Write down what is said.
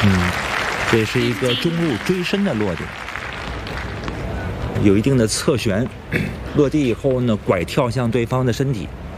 这是一个中路追身的落点，有一定的侧旋，落地以后呢，拐跳向对方的身体。